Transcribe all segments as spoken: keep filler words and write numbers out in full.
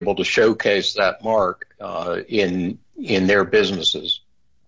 able to showcase that mark uh, in in their businesses.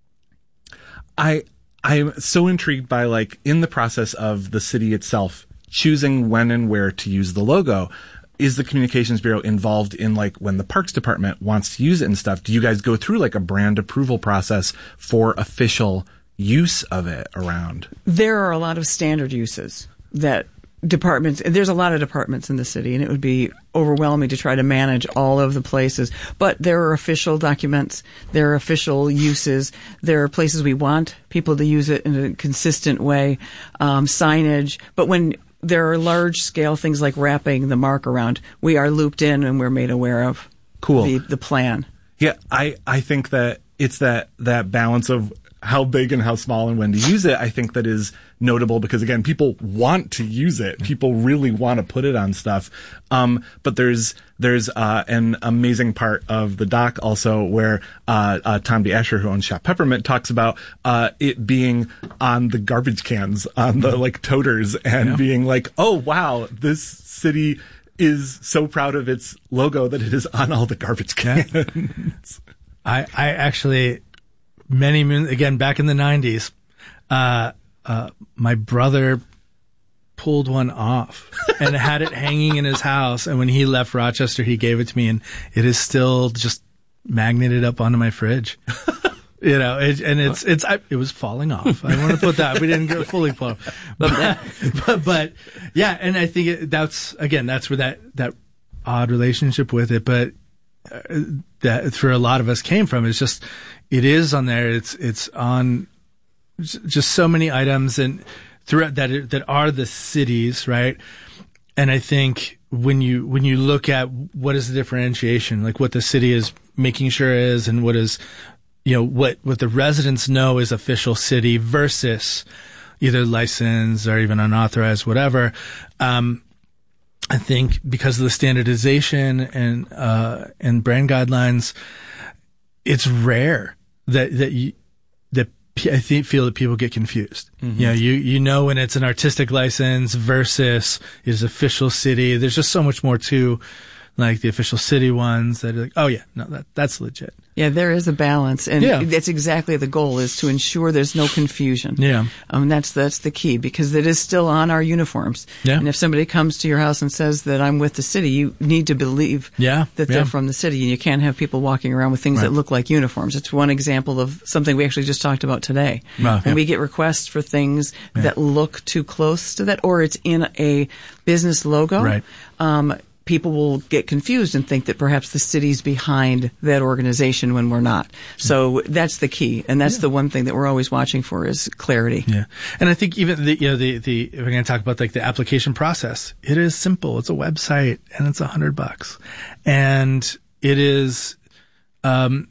I I'm so intrigued by, like, in the process of the city itself choosing when and where to use the logo. Is the Communications Bureau involved in, like, when the Parks Department wants to use it and stuff? Do you guys go through, like, a brand approval process for official use of it around? There are a lot of standard uses that departments, there's a lot of departments in the city, and it would be overwhelming to try to manage all of the places. But there are official documents, there are official uses, there are places we want people to use it in a consistent way, um, signage. But when there are large-scale things like wrapping the mark around, we are looped in and we're made aware of cool. the, the plan. Yeah, I, I think that it's that, that balance of how big and how small and when to use it, I think that is notable because, again, people want to use it. People really want to put it on stuff. Um, but there's there's uh, an amazing part of the doc also where uh, uh, Tom D. Asher, who owns Shop Peppermint, talks about uh, it being on the garbage cans, on the, like, toters, and yeah. being like, oh, wow, this city is so proud of its logo that it is on all the garbage cans. Yeah. I, I actually... Many, again, back in the nineties, uh, uh, my brother pulled one off and had it hanging in his house. And when he left Rochester, he gave it to me, and it is still just magneted up onto my fridge. You know, it, and it's, it's, I, it was falling off. I want to put that. We didn't get fully pull off. But, but, but, yeah, and I think it, that's, again, that's where that, that odd relationship with it, but uh, that for a lot of us came from. It's just, it is on there. It's, it's on just so many items and throughout that, that are the cities, right? And I think when you, when you look at what is the differentiation, like what the city is making sure is, and what is, you know, what, what the residents know is official city versus either licensed or even unauthorized, whatever. Um, I think because of the standardization and, uh, and brand guidelines, it's rare that, that you, that I think, feel that people get confused. Mm-hmm. You know, you, you know, when it's an artistic license versus is official city, there's just so much more to, like, the official city ones that are like, oh yeah, no, that, that's legit. Yeah, there is a balance, and yeah. that's exactly the goal, is to ensure there's no confusion. Yeah. Um, that's, that's the key, because it is still on our uniforms. Yeah. And if somebody comes to your house and says that I'm with the city, you need to believe yeah. that yeah. they're from the city, and you can't have people walking around with things right. that look like uniforms. It's one example of something we actually just talked about today. Well, when yeah. we get requests for things yeah. that look too close to that, or it's in a business logo, right. um, people will get confused and think that perhaps the city's behind that organization when we're not. So that's the key, and that's yeah. the one thing that we're always watching for is clarity. Yeah, and I think even the you know the the if we're going to talk about like the application process, it is simple. It's a website, and it's a hundred bucks, and it is um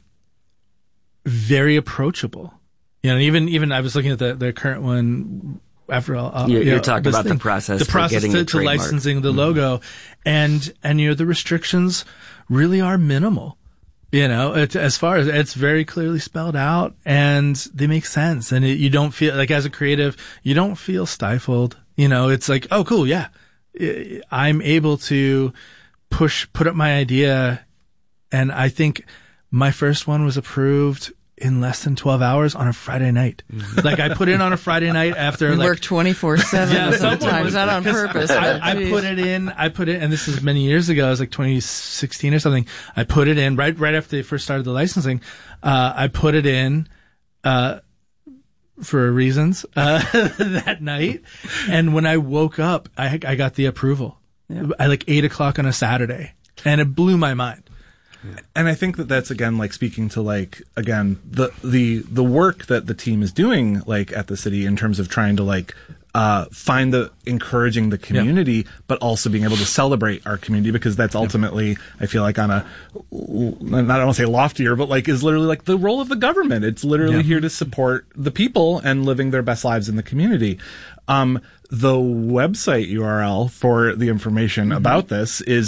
very approachable. You know, even even I was looking at the the current one. After all, uh, you're, you know, you're talking about thing, the process, the process for getting to, the to trademark. licensing the mm-hmm. logo, and and you know the restrictions really are minimal. You know, it, as far as it's very clearly spelled out, and they make sense, and it, you don't feel like as a creative, you don't feel stifled. You know, it's like, oh, cool, yeah, I'm able to push, put up my idea, and I think my first one was approved in less than twelve hours on a Friday night. Like I put in on a Friday night after we like work twenty-four seven yeah, sometimes, not on purpose. I, I put it in, I put it, and this is many years ago, it was like twenty sixteen or something. I put it in right, right after they first started the licensing. Uh, I put it in, uh, for reasons, uh, that night. And when I woke up, I, I got the approval yeah. at like eight o'clock on a Saturday, and it blew my mind. And I think that that's, again, like speaking to like, again, the, the, the work that the team is doing, like at the city in terms of trying to like, uh, find the encouraging the community, yeah. but also being able to celebrate our community, because that's ultimately, yeah. I feel like on a, I don't want to say loftier, but like is literally like the role of the government. It's literally yeah. here to support the people and living their best lives in the community. Um, the website U R L for the information mm-hmm. about this is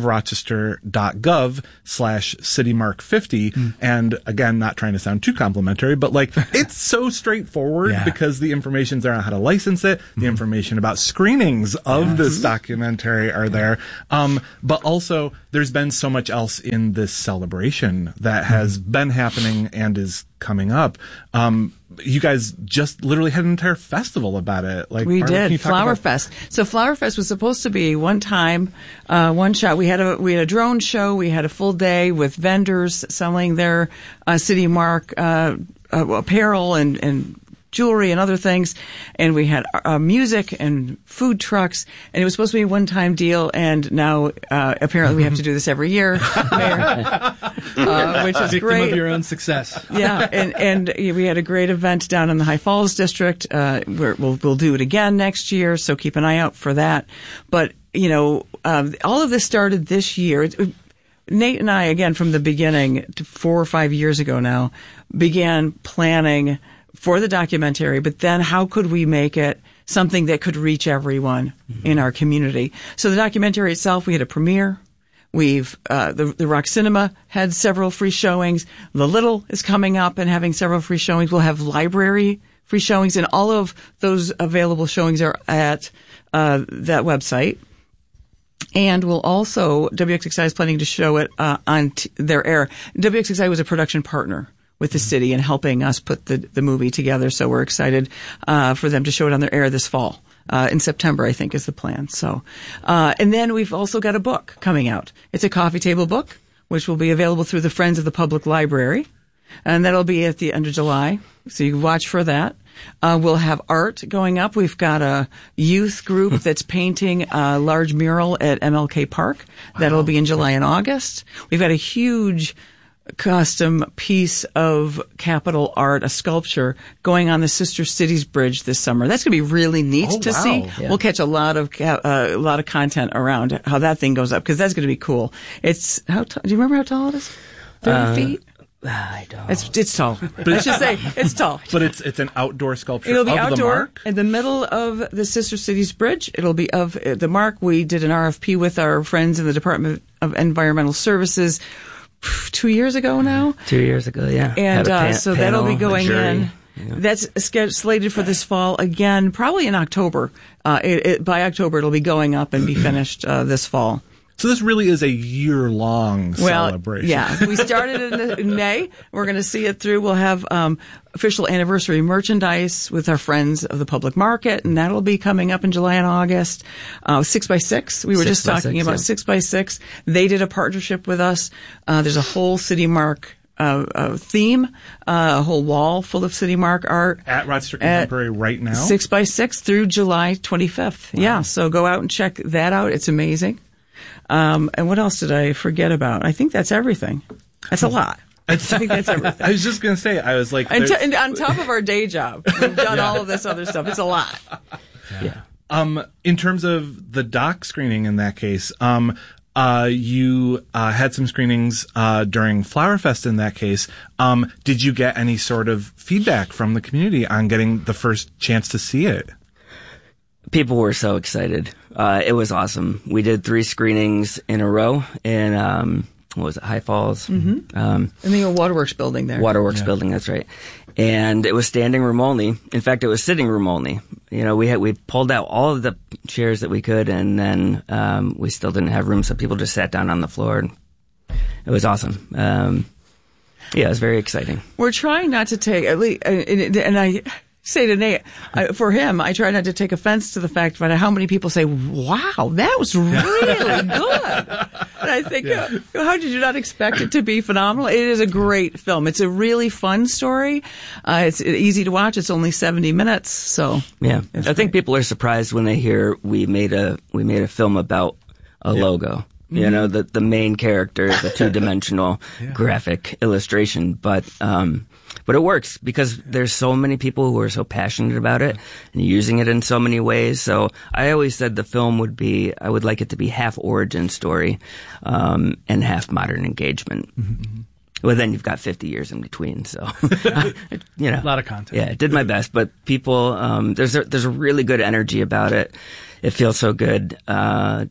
cityofrochester.gov slash citymark50. Mm. And again, not trying to sound too complimentary, but like it's so straightforward yeah. because the information's there on how to license it. The mm. information about screenings of yes. this documentary are there. Um, but also there's been so much else in this celebration that has mm. been happening and is coming up. Um, you guys just literally had an entire festival about it. Like we Barbara, did Flower about- Fest. So Flower Fest was supposed to be one time, uh, one shot. We had a we had a drone show. We had a full day with vendors selling their uh, City Mark uh, uh, apparel and and jewelry and other things, and we had uh, music and food trucks, and it was supposed to be a one-time deal, and now uh, apparently we have to do this every year, uh, which is Victim great. of your own success. Yeah, and and we had a great event down in the High Falls district. Uh, where we'll we'll do it again next year, so keep an eye out for that. But you know, um, all of this started this year. It, Nate and I, again from the beginning, four or five years ago now, began planning for the documentary, but then how could we make it something that could reach everyone mm-hmm. in our community? So the documentary itself, we had a premiere. We've, uh, the, the Rock Cinema had several free showings. The Little is coming up and having several free showings. We'll have library free showings, and all of those available showings are at, uh, that website. And we'll also, W X X I is planning to show it, uh, on t- their air. W X X I was a production partner with the city and helping us put the, the movie together. So we're excited uh, for them to show it on their air this fall. Uh, in September, I think, is the plan. So, uh, and then we've also got a book coming out. It's a coffee table book, which will be available through the Friends of the Public Library. And that'll be at the end of July. So you can watch for that. Uh, we'll have art going up. We've got a youth group that's painting a large mural at M L K Park. Wow. That'll be in July and August. We've got a huge custom piece of Capitol art, a sculpture going on the Sister Cities Bridge this summer. That's going to be really neat oh, to wow. see. Yeah. We'll catch a lot of uh, a lot of content around how that thing goes up because that's going to be cool. It's how t- do you remember how tall it is? Thirty uh, feet. I don't. It's it's tall. I should say it's tall. But it's it's an outdoor sculpture. It'll be of outdoor the Mark? in the middle of the Sister Cities Bridge. It'll be of uh, the Mark. We did an R F P with our friends in the Department of Environmental Services two years ago now. Two years ago, yeah. And uh, pan- so that'll be going in. Yeah. That's scheduled, slated for this fall again, probably in October. Uh, it, it, by October, it'll be going up and be finished uh, this fall. So this really is a year-long well, celebration. Yeah, we started in, the, in May. We're going to see it through. We'll have um, official anniversary merchandise with our friends of the public market, and that'll be coming up in July and August. Uh, six by six. We were six just talking six, about yeah. six by six. They did a partnership with us. Uh, there's a whole City Mark uh, uh, theme, uh, a whole wall full of City Mark art at Rochester Contemporary right now. Six by six through July twenty-fifth. Wow. Yeah, so go out and check that out. It's amazing. Um, and what else did I forget about? I think that's everything. That's a lot. I think that's everything. I was just going to say, I was like... And, t- and on top of our day job, we've done yeah. all of this other stuff. It's a lot. Yeah. yeah. Um, in terms of the doc screening in that case, um, uh, you uh, had some screenings uh, during Flower Fest in that case. Um, did you get any sort of feedback from the community on getting the first chance to see it? People were so excited. Uh, it was awesome. We did three screenings in a row in, um, what was it, High Falls? Mm-hmm. Um, in the Waterworks building there. Waterworks yeah. building, that's right. And it was standing room only. In fact, it was sitting room only. You know, we had, we pulled out all of the chairs that we could, and then, um, we still didn't have room, so people just sat down on the floor, and it was awesome. Um, yeah, it was very exciting. We're trying not to take, at least, and, and I, say to Nate, I, for him, I try not to take offense to the fact about how many people say, wow, that was really good. And I think, yeah. uh, how did you not expect it to be phenomenal? It is a great film. It's a really fun story. Uh, it's easy to watch. It's only seventy minutes. So yeah, I great. think people are surprised when they hear we made a, we made a film about a yeah. logo. You know, the, the main character is a two-dimensional yeah. graphic illustration, but, um, but it works because there's so many people who are so passionate about it and using it in so many ways. So I always said the film would be, I would like it to be half origin story, um, and half modern engagement. Mm-hmm. well, then you've got fifty years in between. So, you know, A lot of content. Yeah, I did my best, but people, um, there's a, there's a really good energy about it. It feels so good. Uh,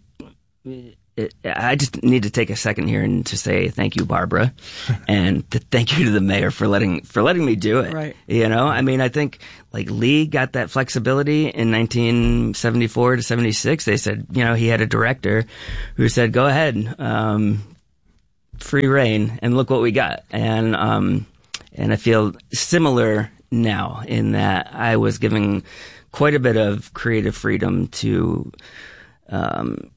it, I just need to take a second here and to say thank you, Barbara, and to thank you to the mayor for letting for letting me do it. Right. You know, I mean, I think like Lee got that flexibility in nineteen seventy-four to seventy-six. They said, you know, he had a director who said, "Go ahead, um, free reign," and look what we got. And um, and I feel similar now in that I was giving quite a bit of creative freedom to. Um,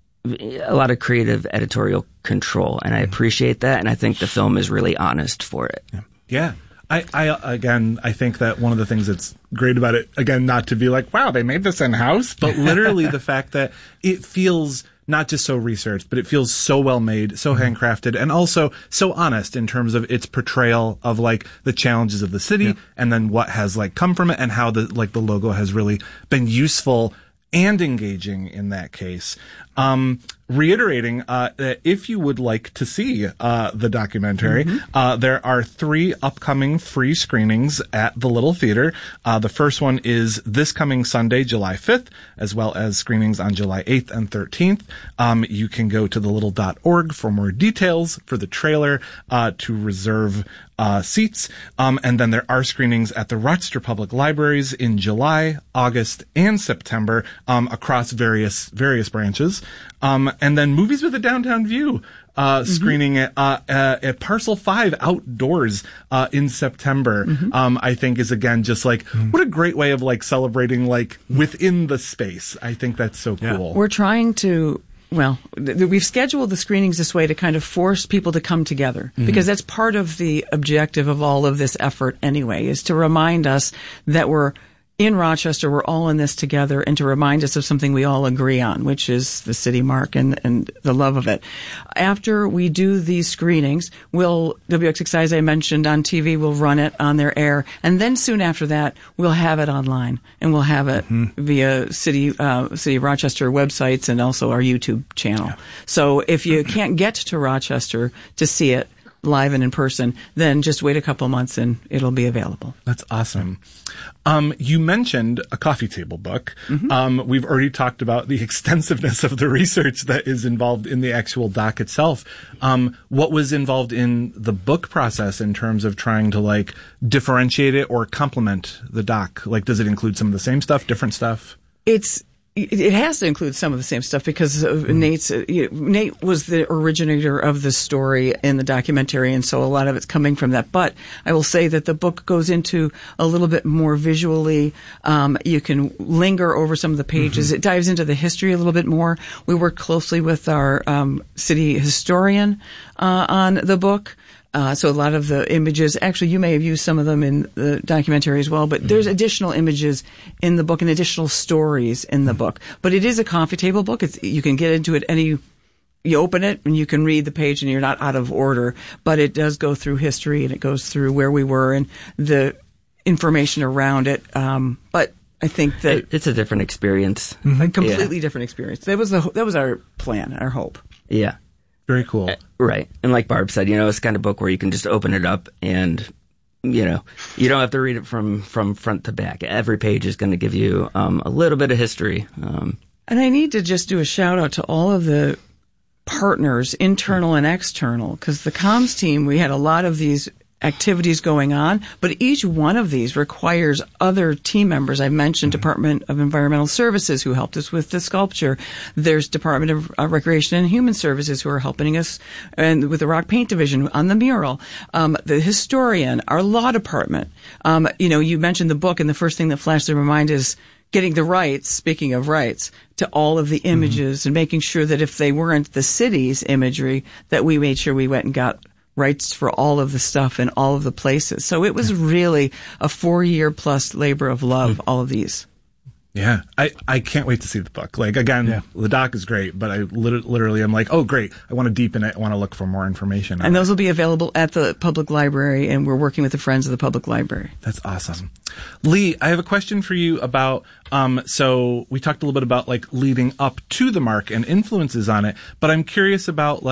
a lot of creative editorial control, and I appreciate that, and I think the film is really honest for it. Yeah. yeah. I, I, again, I think that one of the things that's great about it, again, not to be like, wow, they made this in-house, but literally the fact that it feels not just so researched, but it feels so well made, so handcrafted, and also so honest in terms of its portrayal of like the challenges of the city, yeah. and then what has like come from it, and how the like the logo has really been useful and engaging in that case. Um, reiterating, uh, that if you would like to see, uh, the documentary, mm-hmm. uh, there are three upcoming free screenings at the Little Theater. Uh, the first one is this coming Sunday, July fifth, as well as screenings on July eighth and thirteenth. Um, you can go to the little dot org for more details for the trailer, uh, to reserve, uh, seats. Um, and then there are screenings at the Rochester Public Libraries in July, August, and September, um, across various, various branches. Um, and then Movies with a Downtown View, uh, mm-hmm. screening at, uh, uh, at Parcel five outdoors, uh, in September, mm-hmm. um, I think is again just like, mm-hmm. what a great way of like celebrating like within the space. I think that's so yeah. cool. We're trying to, well, th- we've scheduled the screenings this way to kind of force people to come together, mm-hmm. because that's part of the objective of all of this effort anyway, is to remind us that we're in Rochester, we're all in this together, and to remind us of something we all agree on, which is the city mark and, and the love of it. After we do these screenings, we'll, W X X I, as I mentioned, on T V, we'll run it on their air, and then soon after that, we'll have it online, and we'll have it mm-hmm. via City, uh, City of Rochester websites and also our YouTube channel. Yeah. So if you can't get to Rochester to see it live and in person, then just wait a couple months and it'll be available. That's awesome. Um, you mentioned a coffee table book. Mm-hmm. Um, we've already talked about the extensiveness of the research that is involved in the actual doc itself. Um, what was involved in the book process in terms of trying to like differentiate it or complement the doc? Like, does it include some of the same stuff, different stuff? It's It has to include some of the same stuff because of mm. Nate's. Uh, you know, Nate was the originator of the story in the documentary, and so a lot of it's coming from that. But I will say that the book goes into a little bit more visually. Um, you can linger over some of the pages. Mm-hmm. It dives into the history a little bit more. We worked closely with our um, city historian uh, on the book. Uh, so a lot of the images, actually, you may have used some of them in the documentary as well, but mm-hmm. there's additional images in the book and additional stories in the mm-hmm. book. But it is a coffee table book. It's, you can get into it any, you open it and you can read the page and you're not out of order, but it does go through history and it goes through where we were and the information around it. Um, but I think that it, it's a different experience. Mm-hmm. A completely yeah. different experience. That was the, that was our plan, our hope. Yeah. Very cool. Uh, right. And like Barb said, you know, it's the kind of book where you can just open it up and, you know, you don't have to read it from, from front to back. Every page is going to give you um, a little bit of history. Um, and I need to just do a shout out to all of the partners, internal and external, because the comms team, we had a lot of these activities going on, but each one of these requires other team members. I mentioned mm-hmm. Department of Environmental Services, who helped us with the sculpture. There's Department of uh, Recreation and Human Services, who are helping us, and with the Rock Paint Division on the mural. Um, the historian, our law department. Um, you know, you mentioned the book, and the first thing that flashed in my mind is getting the rights, speaking of rights, to all of the images mm-hmm. and making sure that if they weren't the city's imagery, that we made sure we went and got rights for all of the stuff in all of the places. So it was really a four-year plus labor of love, all of these. Yeah. I, I can't wait to see the book. Like, again, yeah. the doc is great, but I lit- literally am like, oh, great. I want to deepen it. I want to look for more information. And those will be available at the public library, and we're working with the Friends of the Public Library. That's awesome. Lee, I have a question for you about, um, so we talked a little bit about, like, leading up to the mark and influences on it, but I'm curious about, like,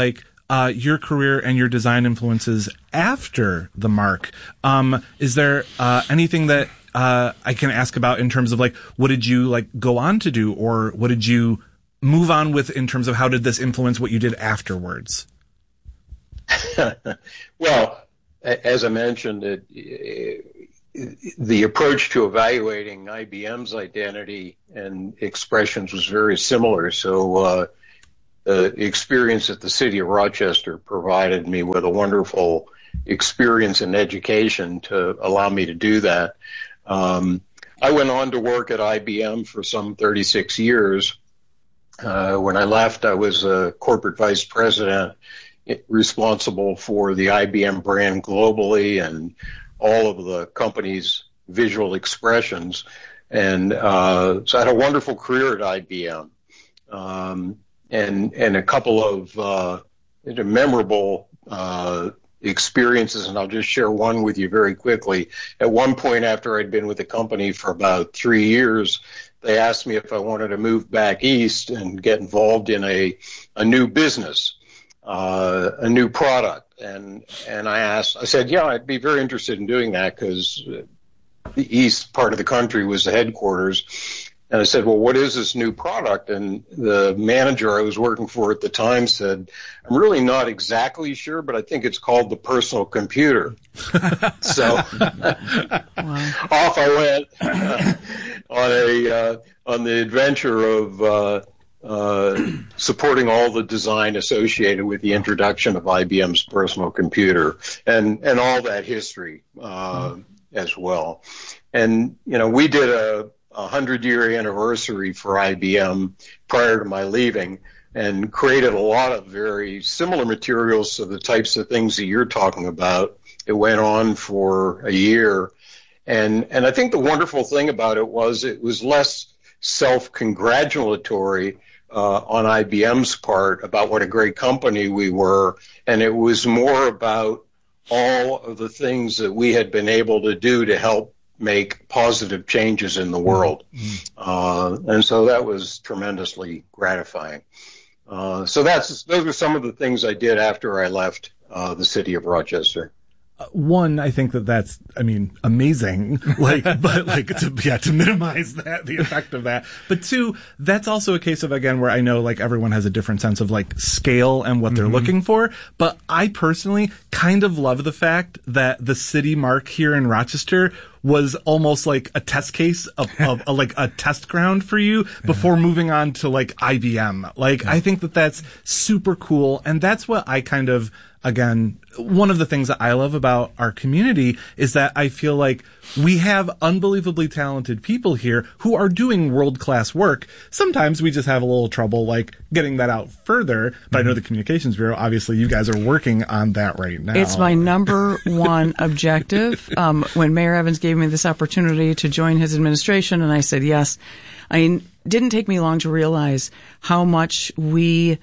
uh, your career and your design influences after the Mark. Um, is there uh, anything that uh, I can ask about in terms of like, what did you like go on to do, or what did you move on with in terms of how did this influence what you did afterwards? Well, as I mentioned, it, it, the approach to evaluating I B M's identity and expressions was very similar. So uh, the experience at the City of Rochester provided me with a wonderful experience and education to allow me to do that. Um, I went on to work at I B M for some thirty-six years. Uh, when I left, I was a corporate vice president responsible for the I B M brand globally and all of the company's visual expressions. And uh, so I had a wonderful career at I B M, um, and and a couple of uh, memorable uh, experiences, and I'll just share one with you very quickly. At one point, after I'd been with the company for about three years, they asked me if I wanted to move back east and get involved in a, a new business, uh, a new product. And and I asked, I said, yeah, I'd be very interested in doing that because the east part of the country was the headquarters. And I said, well, what is this new product? And the manager I was working for at the time said, I'm really not exactly sure, but I think it's called the personal computer. So off I went uh, on a uh, on the adventure of uh, uh, supporting all the design associated with the introduction of I B M's personal computer and, and all that history uh, mm. as well. And, you know, we did a a hundred-year anniversary for I B M prior to my leaving and created a lot of very similar materials to the types of things that you're talking about. It went on for a year. And, and I think the wonderful thing about it was it was less self-congratulatory uh, on I B M's part about what a great company we were, and it was more about all of the things that we had been able to do to help make positive changes in the world. Mm-hmm. Uh, and so that was tremendously gratifying. Uh, so that's those were some of the things I did after I left uh, the City of Rochester. Uh, one, I think that that's, I mean, amazing, like, but like, to, yeah, to minimize that, the effect of that. But two, that's also a case of, again, where I know, like, everyone has a different sense of, like, scale and what mm-hmm. they're looking for. But I personally kind of love the fact that the City Mark here in Rochester was almost like a test case of, of a, like a test ground for you before yeah. moving on to like I B M. Like, yeah. I think that that's super cool. And that's what I kind of, again, one of the things that I love about our community is that I feel like we have unbelievably talented people here who are doing world-class work. Sometimes we just have a little trouble, like, getting that out further. But mm-hmm. I know the Communications Bureau, obviously, you guys are working on that right now. It's my number one objective. Um, when Mayor Evans gave me this opportunity to join his administration, and I said yes, I mean, didn't take me long to realize how much we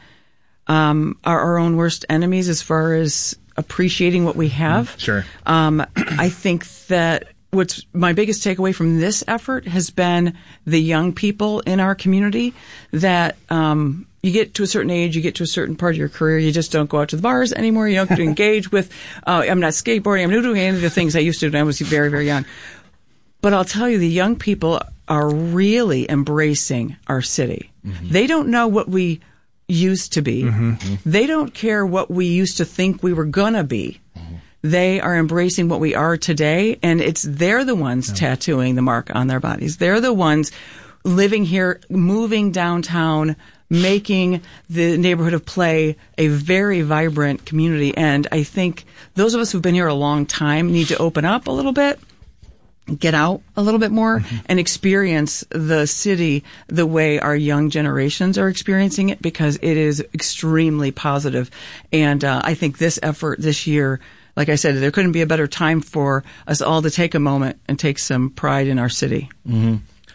um, are our own worst enemies as far as appreciating what we have. Sure. Um, I think that what's my biggest takeaway from this effort has been the young people in our community that um, you get to a certain age, you get to a certain part of your career, you just don't go out to the bars anymore. You don't get to engage with, uh, I'm not skateboarding, I'm not doing any of the things I used to do when I was very, very young. But I'll tell you, the young people are really embracing our city. Mm-hmm. They don't know what we used to be. Mm-hmm. They don't care what we used to think we were going to be. Mm-hmm. They are embracing what we are today, and it's they're the ones yeah. tattooing the mark on their bodies. They're the ones living here, moving downtown, making the neighborhood of play a very vibrant community. And I think those of us who've been here a long time need to open up a little bit, get out a little bit more, mm-hmm. and experience the city the way our young generations are experiencing it, because it is extremely positive. And uh, I think this effort this year, like I said, there couldn't be a better time for us all to take a moment and take some pride in our city. Mm-hmm.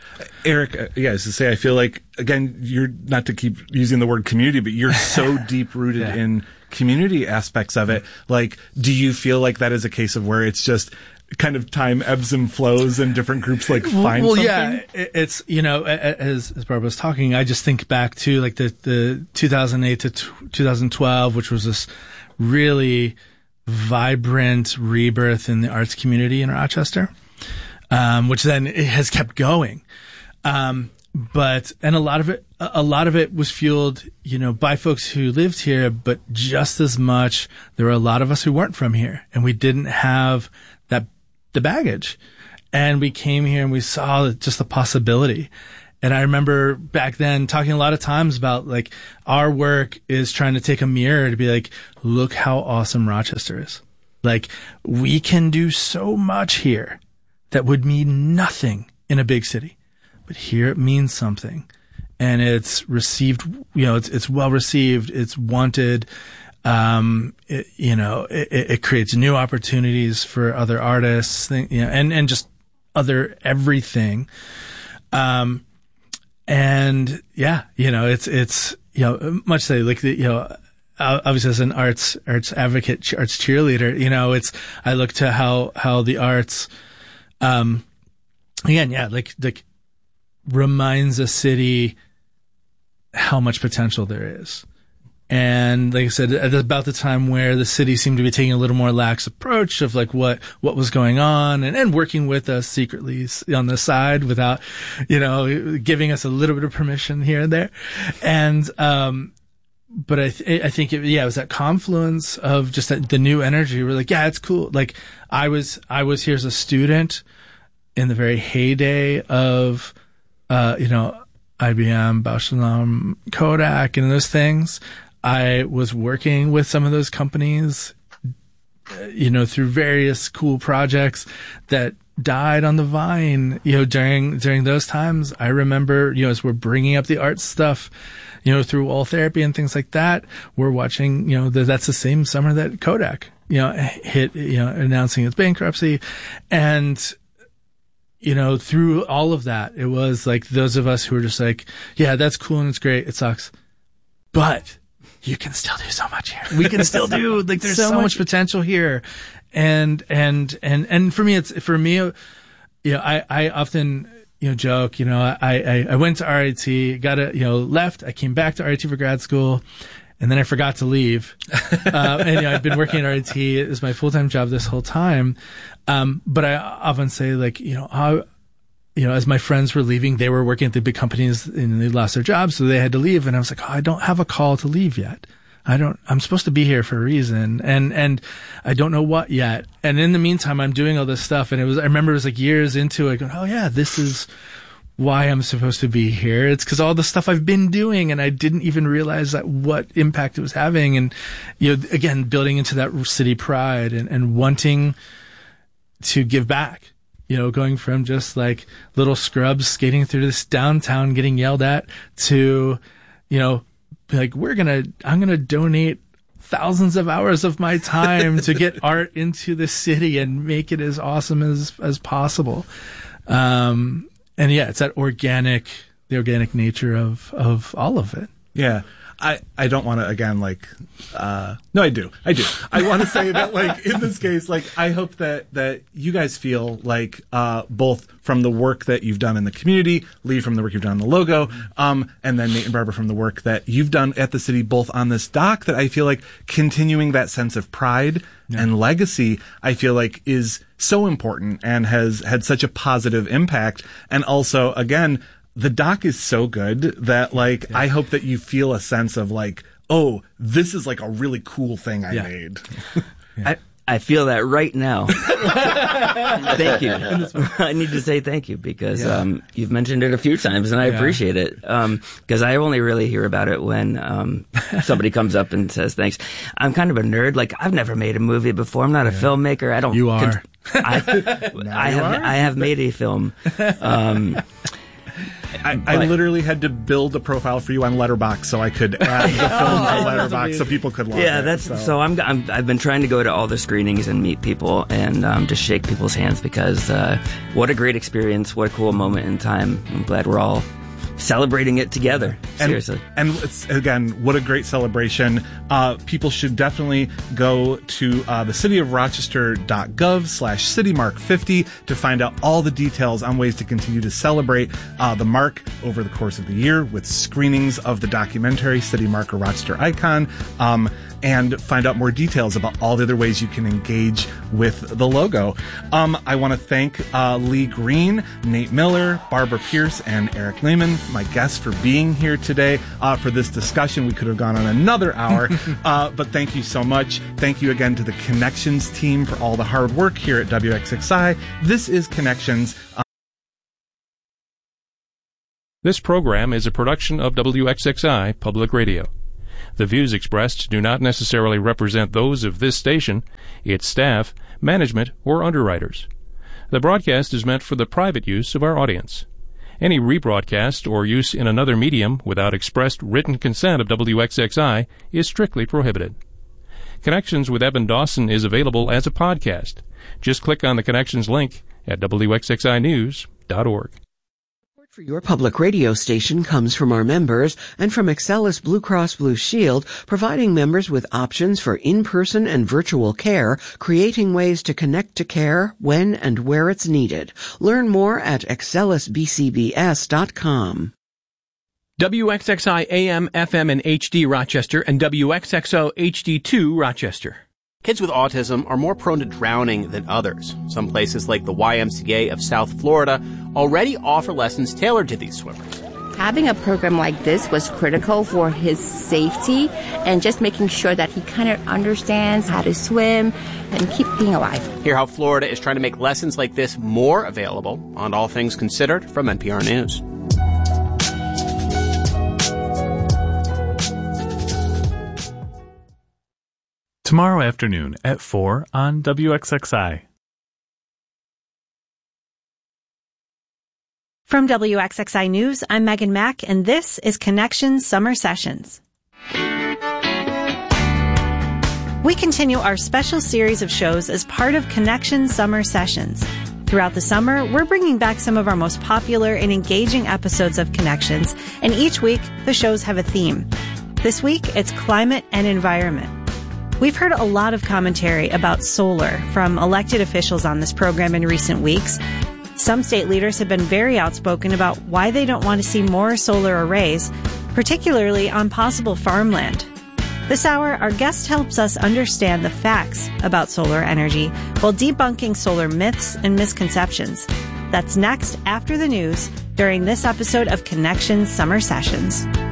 Eric, uh, yeah, as to say, I feel like, again, you're not to keep using the word community, but you're so deep rooted yeah. in community aspects of it. Like, do you feel like that is a case of where it's just kind of time ebbs and flows and different groups like find well, something? yeah, it's, you know, as, as Barbara was talking, I just think back to like the, the two thousand eight to two thousand twelve, which was this really vibrant rebirth in the arts community in Rochester, um, which then it has kept going. Um, but, and a lot of it, a lot of it was fueled, you know, by folks who lived here, but just as much, there were a lot of us who weren't from here and we didn't have that, the baggage. And we came here and we saw just the possibility. And I remember back then talking a lot of times about like our work is trying to take a mirror to be like, look how awesome Rochester is. Like we can do so much here that would mean nothing in a big city. But here it means something, and it's received, you know, it's, it's well received. It's wanted. Um, it, you know, it, it creates new opportunities for other artists, you know, and, and just other everything. Um, and yeah, you know, it's, it's, you know, much say like the, you know, obviously as an arts, arts advocate, arts cheerleader, you know, it's, I look to how, how the arts, um, again, yeah, like, like, reminds a city how much potential there is. And like I said, at about the time where the city seemed to be taking a little more lax approach of like what, what was going on and, and working with us secretly on the side without, you know, giving us a little bit of permission here and there. And, um, but I, th- I think it, yeah, it was that confluence of just that, the new energy. We're like, yeah, it's cool. Like I was, I was here as a student in the very heyday of, Uh, you know, I B M, Bausch and Lomb, Kodak, and those things. I was working with some of those companies, you know, through various cool projects that died on the vine, you know, during, during those times. I remember, you know, as we're bringing up the art stuff, you know, through Wall Therapy and things like that, we're watching, you know, the, that's the same summer that Kodak, you know, hit, you know, announcing its bankruptcy. And, you know, through all of that, it was like those of us who were just like, yeah, that's cool and it's great. It sucks. But you can still do so much here. We can still do, like, there's so, so much, much potential here. And, and, and, and for me, it's, for me, you know, I, I often, you know, joke, you know, I, I, I went to R I T, got a, you know, left. I came back to R I T for grad school. And then I forgot to leave. uh, and, you know, I've been working at R I T as my full-time job this whole time. Um, but I often say, like, you know, how, you know, as my friends were leaving, they were working at the big companies and they lost their jobs, so they had to leave. And I was like, oh, I don't have a call to leave yet. I don't, I'm supposed to be here for a reason. And, and I don't know what yet. And in the meantime, I'm doing all this stuff. And it was, I remember it was like years into it going, oh yeah, this is why I'm supposed to be here. It's because all the stuff I've been doing and I didn't even realize that what impact it was having. And, you know, again, building into that city pride and, and wanting to give back, you know, going from just like little scrubs skating through this downtown, getting yelled at to, you know, like, we're going to, I'm going to donate thousands of hours of my time to get art into the city and make it as awesome as, as possible. Um, And yeah, it's that organic, the organic nature of, of all of it. Yeah. I, I don't want to, again, like, uh, no, I do. I do. I want to say that, like, in this case, like, I hope that, that you guys feel like, uh, both from the work that you've done in the community, Lee from the work you've done on the logo, um, and then Nate and Barbara from the work that you've done at the city, both on this dock, that I feel like continuing that sense of pride yeah. and legacy, I feel like is so important and has had such a positive impact. And also, again, the doc is so good that, like, yeah. I hope that you feel a sense of, like, oh, this is, like, a really cool thing I yeah. made. yeah. I, I feel that right now. Thank you. I need to say thank you because yeah. um, you've mentioned it a few times, and I yeah. appreciate it. Because um, I only really hear about it when um, somebody comes up and says thanks. I'm kind of a nerd. Like, I've never made a movie before. I'm not a yeah. filmmaker. I don't. You are. Con- I, I have. Are? I have made a film. Um, I, I literally had to build a profile for you on Letterboxd so I could add the film oh, to Letterboxd so people could watch yeah, it. that's so, so I'm, I'm I've been trying to go to all the screenings and meet people and um, just shake people's hands because uh, what a great experience, what a cool moment in time. I'm glad we're all celebrating it together. And, Seriously. And it's, again, what a great celebration. Uh, people should definitely go to uh, the city of rochester dot gov slash city mark fifty to find out all the details on ways to continue to celebrate uh, the mark over the course of the year with screenings of the documentary City Mark, a Rochester Icon, um, and find out more details about all the other ways you can engage with the logo. Um, I want to thank uh, Lee Green, Nate Miller, Barbara Pierce, and Eric Lehman, my guests, for being here today uh, for this discussion. We could have gone on another hour, uh, but thank you so much. Thank you again to the Connections team for all the hard work here at W X X I. This is Connections. Uh, This program is a production of W X X I Public Radio. The views expressed do not necessarily represent those of this station, its staff, management, or underwriters. The broadcast is meant for the private use of our audience. Any rebroadcast or use in another medium without expressed written consent of W X X I is strictly prohibited. Connections with Evan Dawson is available as a podcast. Just click on the Connections link at W X X I news dot org. For your public radio station comes from our members and from Excellus Blue Cross Blue Shield, providing members with options for in-person and virtual care, creating ways to connect to care when and where it's needed. Learn more at excellus b c b s dot com. W X X I A M, F M, and H D Rochester and W X X O H D two Rochester. Kids with autism are more prone to drowning than others. Some places like the Y M C A of South Florida already offer lessons tailored to these swimmers. Having a program like this was critical for his safety and just making sure that he kind of understands how to swim and keep being alive. Hear how Florida is trying to make lessons like this more available on All Things Considered from N P R News. Tomorrow afternoon at four on W X X I. From W X X I News, I'm Megan Mack, and this is Connections Summer Sessions. We continue our special series of shows as part of Connections Summer Sessions. Throughout the summer, we're bringing back some of our most popular and engaging episodes of Connections, and each week, the shows have a theme. This week, it's climate and environment. We've heard a lot of commentary about solar from elected officials on this program in recent weeks. Some state leaders have been very outspoken about why they don't want to see more solar arrays, particularly on possible farmland. This hour, our guest helps us understand the facts about solar energy while debunking solar myths and misconceptions. That's next after the news during this episode of Connections Summer Sessions.